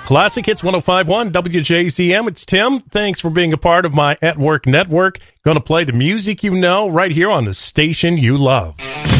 Classic Hits 105.1 WJZM. It's Tim. Thanks for being a part of my At Work Network. Going to play the music you know right here on the station you love.